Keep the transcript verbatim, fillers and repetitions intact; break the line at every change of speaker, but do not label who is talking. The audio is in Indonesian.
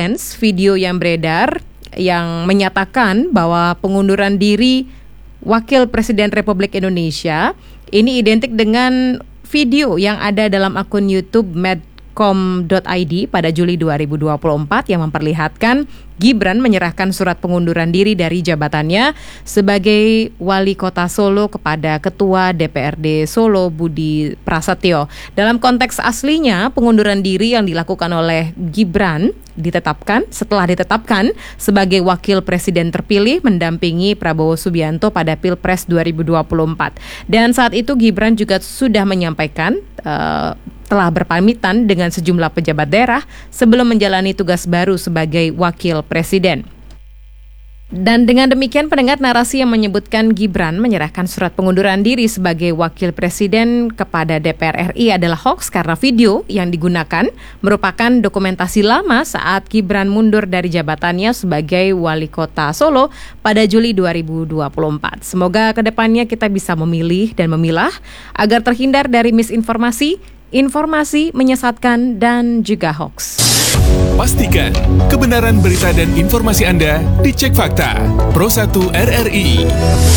intens video yang beredar yang menyatakan bahwa pengunduran diri Wakil Presiden Republik Indonesia ini identik dengan video yang ada dalam akun YouTube medcom dot i d pada Juli dua ribu dua puluh empat yang memperlihatkan Gibran menyerahkan surat pengunduran diri dari jabatannya sebagai Wali Kota Solo kepada Ketua D P R D Solo Budi Prasetyo. Dalam konteks aslinya, pengunduran diri yang dilakukan oleh Gibran ditetapkan setelah ditetapkan sebagai Wakil Presiden terpilih mendampingi Prabowo Subianto pada Pilpres dua ribu dua puluh empat. Dan saat itu Gibran juga sudah menyampaikan uh, telah berpamitan dengan sejumlah pejabat daerah sebelum menjalani tugas baru sebagai Wakil Presiden. Dan dengan demikian pendengar, narasi yang menyebutkan Gibran menyerahkan surat pengunduran diri sebagai Wakil Presiden kepada D P R R I adalah hoax karena video yang digunakan merupakan dokumentasi lama saat Gibran mundur dari jabatannya sebagai Wali Kota Solo pada Juli dua ribu dua puluh empat. Semoga kedepannya kita bisa memilih dan memilah agar terhindar dari misinformasi, informasi menyesatkan, dan juga hoax.
Pastikan kebenaran berita dan informasi Anda dicek fakta. Pro satu R R I.